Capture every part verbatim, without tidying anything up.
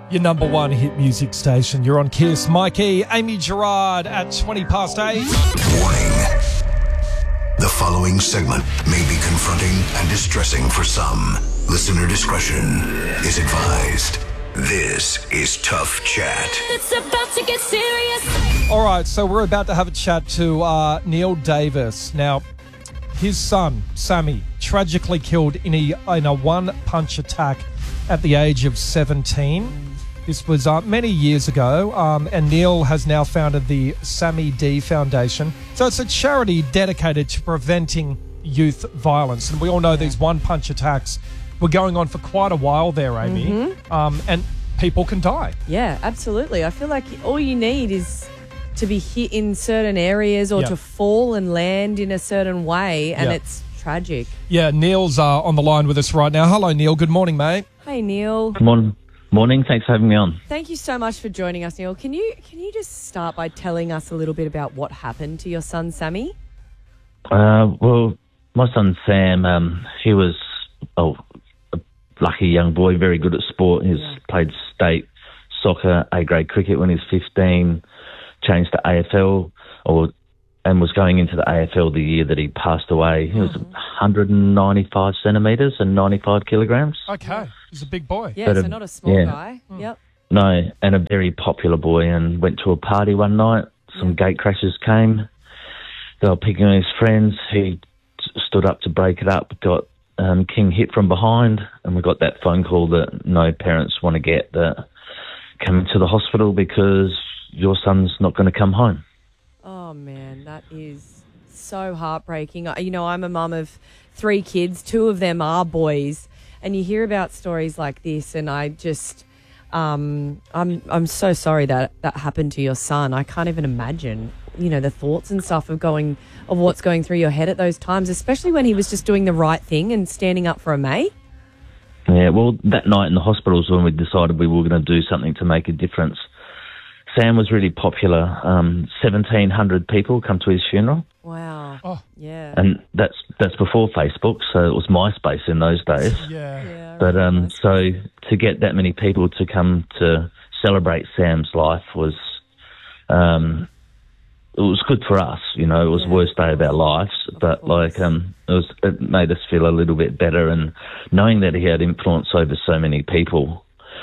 Your number one hit music station. You're on Kiss. Mikey, Amy Gerard at twenty past eight. Warning. The following segment may be confronting and distressing for some. Listener discretion is advised. This is Tough Chat. It's about to get serious. All right, so we're about to have a chat to uh, Neil Davis. Now, his son, Sammy, tragically killed in a, in a one-punch attack at the age of seventeen. This was uh, many years ago, um, and Neil has now founded the Sammy D Foundation. So it's a charity dedicated to preventing youth violence. And we all know yeah. these one-punch attacks were going on for quite a while there, Amy, mm-hmm. um, and people can die. Yeah, absolutely. I feel like all you need is to be hit in certain areas or yeah. to fall and land in a certain way, and yeah. it's tragic. Yeah, Neil's uh, on the line with us right now. Hello, Neil. Good morning, mate. Hey, Neil. Good morning. Morning. Thanks for having me on. Thank you so much for joining us, Neil. Can you can you just start by telling us a little bit about what happened to your son, Sammy? Uh, well, my son Sam, um, he was oh, a lucky young boy, very good at sport. He's yeah. played state soccer, A-grade cricket when he was fifteen, changed to A F L, or and was going into the A F L the year that he passed away. He was mm-hmm. one hundred ninety-five centimetres and ninety-five kilograms. Okay, he's a big boy. Yeah, but so a, not a small yeah. guy. Mm. Yep. No, and a very popular boy, and went to a party one night. Some yep. gate crashers came. They were picking on his friends. He t- stood up to break it up, got um, King hit from behind, and we got that phone call that no parents want to get, that come to the hospital because your son's not going to come home. Oh, man, that is so heartbreaking. You know, I'm a mum of three kids. Two of them are boys. And you hear about stories like this, and I just, um, I'm I'm so sorry that that happened to your son. I can't even imagine, you know, the thoughts and stuff of going, of what's going through your head at those times, especially when he was just doing the right thing and standing up for a mate. Yeah, well, that night in the hospital was when we decided we were going to do something to make a difference. Sam was really popular. Um, seventeen hundred people come to his funeral. Wow. Oh. Yeah. And that's that's before Facebook, so it was MySpace in those days. Yeah. yeah But um, nice. so to get that many people to come to celebrate Sam's life was, um, it was good for us. You know, it was Yeah. the worst day of our lives, but like um, it was it made us feel a little bit better, and knowing that he had influence over so many people.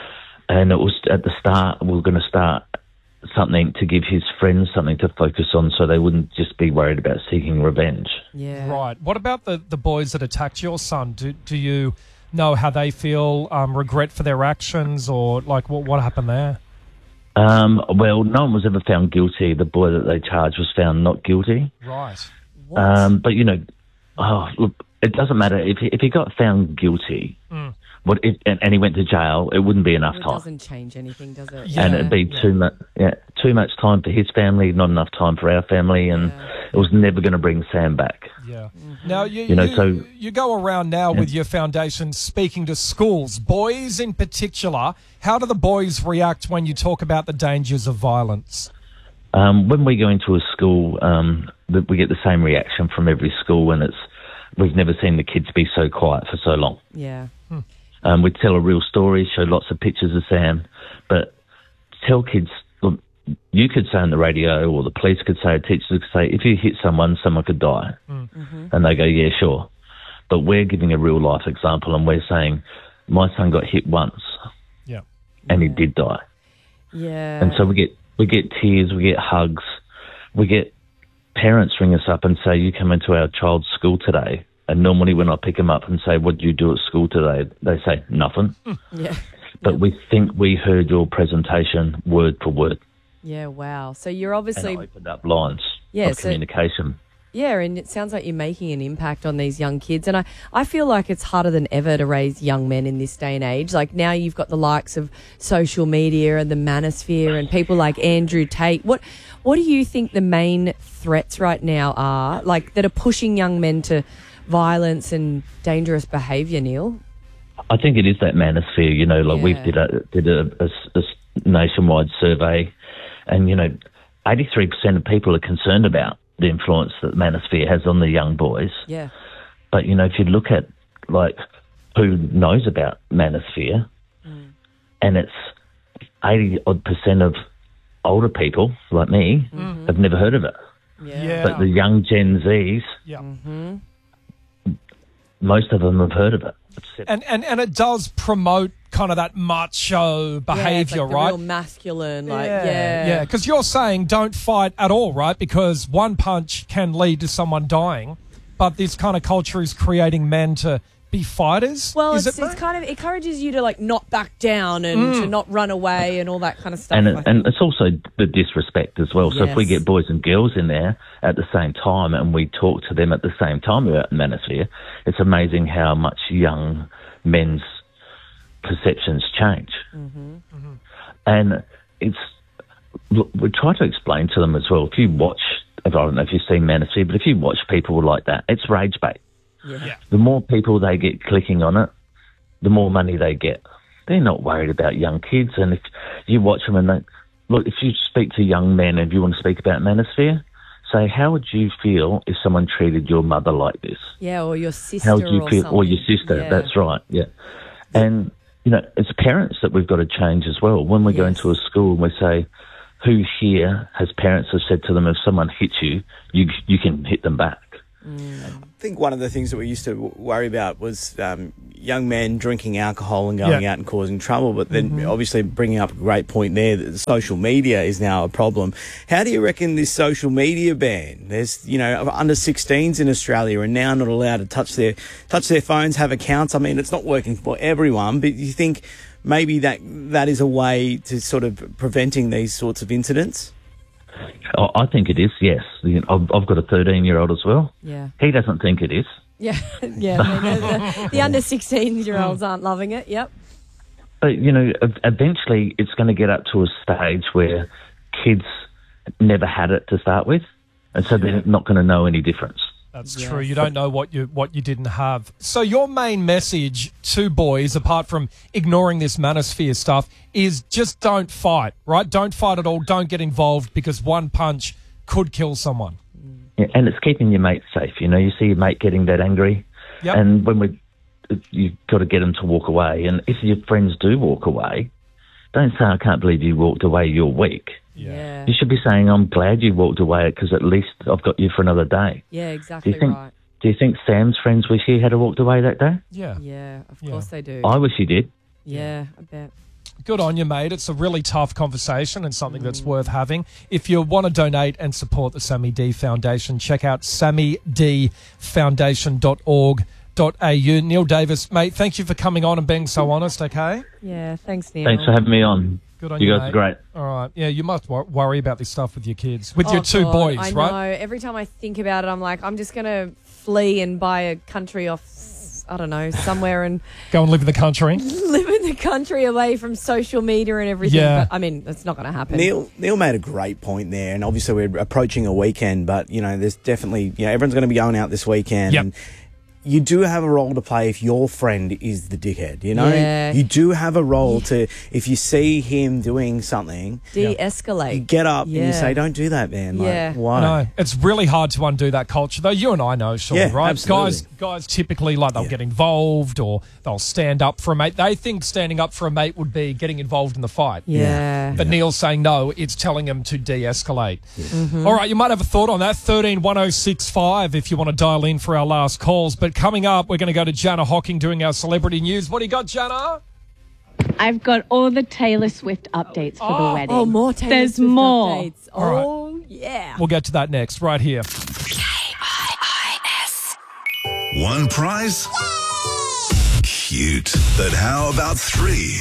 And it was at the start we were going to start something to give his friends something to focus on, so they wouldn't just be worried about seeking revenge. Yeah. Right. What about the, the boys that attacked your son? Do do you know how they feel, um, regret for their actions, or like what what happened there? Um, well, no one was ever found guilty. The boy that they charged was found not guilty. Right. What? Um, but, you know, oh, look, it doesn't matter. If he, if he got found guilty Mm. what if, and, and he went to jail, it wouldn't be enough It time. doesn't change anything, does it? Yeah. And it'd be Yeah. too much, yeah, too much time for his family, not enough time for our family, and Yeah. it was never going to bring Sam back. Yeah. Mm-hmm. Now you You know, you, so- you go around now Yeah. with your foundation speaking to schools, boys in particular. How do the boys react when you talk about the dangers of violence? Um, when we go into a school, um, th- we get the same reaction from every school, and it's we've never seen the kids be so quiet for so long. Yeah. Um, we tell a real story, show lots of pictures of Sam, but tell kids, look, you could say on the radio, or the police could say, teachers could say, if you hit someone, someone could die. Mm-hmm. And they go, yeah, sure. But we're giving a real life example, and we're saying, my son got hit once, Yeah. and Yeah. he did die. Yeah. And so we get we get tears, we get hugs, we get parents ring us up and say, you come into our child's school today. And normally when I pick them up and say, what did you do at school today? They say, nothing. Yeah. But Yep. we think we heard your presentation word for word. Yeah, wow. So you're And obviously, it opened up lines Yeah, of so- communication. yeah, and it sounds like you're making an impact on these young kids. And I, I feel like it's harder than ever to raise young men in this day and age. Like now you've got the likes of social media and the manosphere and people like Andrew Tate. What, what do you think the main threats right now are, like that are pushing young men to violence and dangerous behaviour, Neil? I think it is that manosphere, you know, like we Yeah. did a did a, a s- a s- nationwide survey, and, you know, eighty-three percent of people are concerned about the influence that the manosphere has on the young boys. Yeah. But, you know, if you look at, like, who knows about manosphere, Mm. and it's eighty odd percent of older people like me Mm-hmm. have never heard of it. Yeah. Yeah. But the young Gen Zs, Yeah. most of them have heard of it. It's- And, and and it does promote kind of that macho Yeah, it's behavior, like the right? real masculine, like yeah, Yeah, because you're saying don't fight at all, right? Because one punch can lead to someone dying, but this kind of culture is creating men to be fighters. Well, is it's, it, it's mate? kind of it encourages you to like not back down and Mm. to not run away and all that kind of stuff. And, I it, think. and it's also the disrespect as well. So if we Yes. get boys and girls in there at the same time and we talk to them at the same time about Manosphere, it's amazing how much young men's perceptions change. And it's, look, we try to explain to them as well. If you watch, I don't know if you've seen Manosphere, but if you watch people like that, it's rage bait. yeah. The more people they get clicking on it, the more money they get. They're not worried about young kids. And if you watch them and they, look, if you speak to young men and if you want to speak about Manosphere, say, how would you feel if someone treated your mother like this? Yeah, or your sister How would you or feel? something. Or your sister, Yeah. that's right, yeah. And, you know, it's parents that we've got to change as well. When we go Yes. into a school and we say, who here has parents have said to them, if someone hits you, you you can hit them back? I think one of the things that we used to w- worry about was um, young men drinking alcohol and going Yeah. out and causing trouble. But then obviously bringing up a great point there that social media is now a problem. How do you reckon this social media ban? There's, you know, under sixteens in Australia are now not allowed to touch their touch their phones, have accounts. I mean, it's not working for everyone, but you think maybe that that is a way to sort of preventing these sorts of incidents? Oh, I think it is, yes. You know, I've, I've got a thirteen-year-old as well. Yeah, He doesn't think it is. yeah, yeah. I mean, the, the, the under sixteen-year-olds aren't loving it. Yep. But, you know, ev- eventually it's going to get up to a stage where kids never had it to start with, and so they're not going to know any difference. That's Yes. true. You don't know what you what you didn't have. So your main message to boys, apart from ignoring this manosphere stuff, is just don't fight, right? Don't fight at all. Don't get involved because one punch could kill someone. Yeah, and it's keeping your mate safe. You know, you see your mate getting that angry, Yep. and when we, you've got to get them to walk away. And if your friends do walk away, don't say, I can't believe you walked away, you're weak. Yeah. You should be saying, I'm glad you walked away because at least I've got you for another day. Yeah, Do exactly you think? right. Do you think Sam's friends wish he had walked away that day? Yeah. Yeah, of Yeah. course they do. I wish he did. Yeah, I bet. Good on you, mate. It's a really tough conversation and something that's worth having. If you want to donate and support the Sammy D Foundation, check out sammy d foundation dot org dot a u. Neil Davis, mate, thank you for coming on and being so honest, okay? Yeah, thanks, Neil. Thanks for having me on. Good on You you, guys mate. are great. All right. Yeah, you must wor- worry about this stuff with your kids, with Oh, your two God, boys, I right? know. Every time I think about it, I'm like, I'm just going to flee and buy a country off, s- I don't know, somewhere and Go and live in the country. live in the country away from social media and everything. Yeah. But, I mean, that's not going to happen. Neil Neil made a great point there, and obviously we're approaching a weekend, but you know, there's definitely, you know, everyone's going to be going out this weekend. Yep. And you do have a role to play if your friend is the dickhead, you know? Yeah. You do have a role to, if you see him doing something, De-escalate. you get up and Yeah. you say, don't do that, man. Like, Yeah. why? No, it's really hard to undo that culture, though. You and I know, Sean, Yeah, right? absolutely. Guys, guys typically like they'll Yeah. get involved or they'll stand up for a mate. They think standing up for a mate would be getting involved in the fight. Yeah. But Neil's saying no, it's telling him to de-escalate. All right, you might have a thought on that. thirteen one oh six five if you want to dial in for our last calls. But coming up, we're going to go to Jana Hocking doing our celebrity news. What do you got, Jana? I've got all the Taylor Swift updates for Oh. the wedding. Oh, more Taylor There's Swift more. updates. All right. Oh, yeah. We'll get to that next, right here. One prize? Cute. But how about three?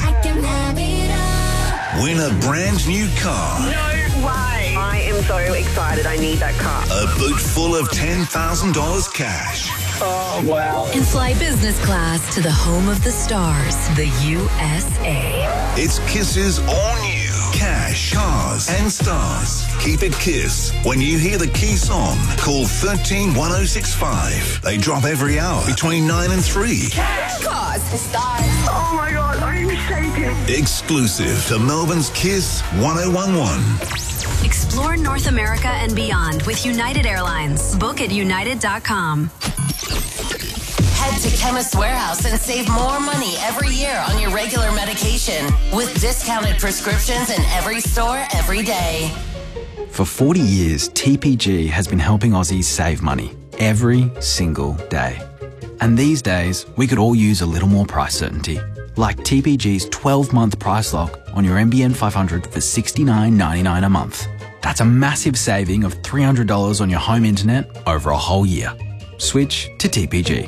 Win a brand new car. No way. I am so excited. I need that car. A boot full of ten thousand dollars cash. Oh, wow. And fly business class to the home of the stars, the U S A. It's Kiss's all new cash, cars, and stars. Keep it Kiss. When you hear the key song, call thirteen one oh six five. They drop every hour between nine and three. Oh, my God. I'm shaking. Exclusive to Melbourne's Kiss one oh one one. Explore North America and beyond with United Airlines. Book at united dot com. Head to Chemist Warehouse and save more money every year on your regular medication with discounted prescriptions in every store every day. For forty years, T P G has been helping Aussies save money every single day. And these days, we could all use a little more price certainty, like T P G's twelve-month price lock on your M B N five hundred for sixty-nine ninety-nine a month. That's a massive saving of three hundred dollars on your home internet over a whole year. Switch to T P G.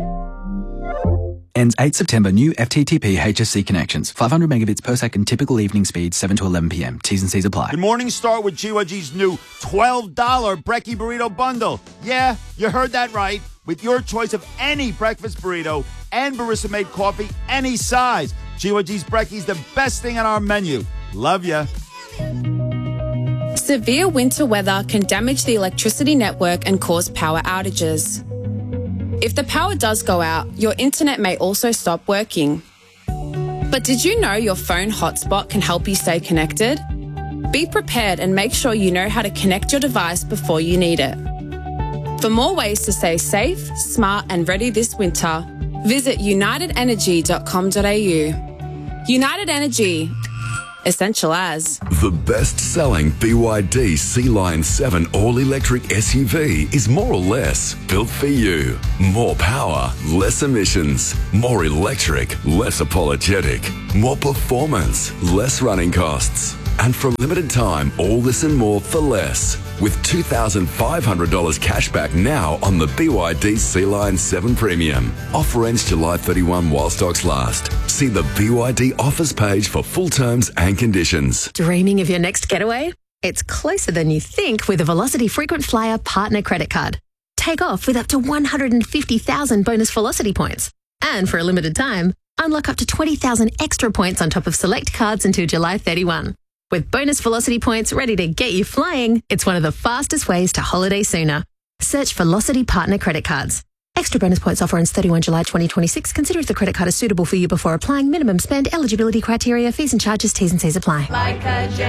Ends eighth September. New F T T P H S C connections. five hundred megabits per second. Typical evening speed. seven to eleven p.m. T's and C's apply. Good morning, start with G Y G's new twelve dollars Brekkie Burrito Bundle. Yeah, you heard that right. With your choice of any breakfast burrito and barista-made coffee, any size. G Y G's Brekkie's the best thing on our menu. Love ya. Severe winter weather can damage the electricity network and cause power outages. If the power does go out, your internet may also stop working. But did you know your phone hotspot can help you stay connected? Be prepared and make sure you know how to connect your device before you need it. For more ways to stay safe, smart and ready this winter, visit united energy dot com dot a u. United Energy. Essential as. The best-selling B Y D Sea Lion seven all-electric S U V is more or less built for you. More power, less emissions. More electric, less apologetic. More performance, less running costs. And for a limited time, all this and more for less. With two thousand five hundred dollars cash back now on the B Y D Sea Lion seven Premium. Offer ends July thirty-first while stocks last. See the B Y D offers page for full terms and conditions. Dreaming of your next getaway? It's closer than you think with a Velocity Frequent Flyer Partner Credit Card. Take off with up to one hundred fifty thousand bonus Velocity points. And for a limited time, unlock up to twenty thousand extra points on top of select cards until July thirty-first. With bonus Velocity points ready to get you flying, it's one of the fastest ways to holiday sooner. Search Velocity Partner Credit Cards. Extra bonus points offer ends thirty-first July twenty twenty-six. Consider if the credit card is suitable for you before applying. Minimum spend, eligibility criteria, fees and charges, T's and C's apply. Like a